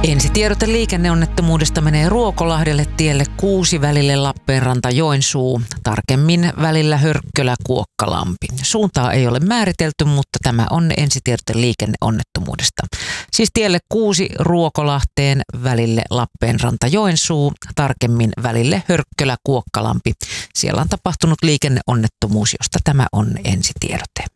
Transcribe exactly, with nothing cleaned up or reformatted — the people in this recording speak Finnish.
Ensitiedote liikenneonnettomuudesta menee Ruokolahdelle tielle kuusi välille Lappeenranta-Joensuu, tarkemmin välillä Hörkkölä-Kuokkalampi. Suuntaa ei ole määritelty, mutta tämä on ensitiedote liikenneonnettomuudesta. Siis tielle kuusi Ruokolahteen välille Lappeenranta-Joensuu, tarkemmin välille Hörkkölä-Kuokkalampi. Siellä on tapahtunut liikenneonnettomuus, josta tämä on ensitiedote.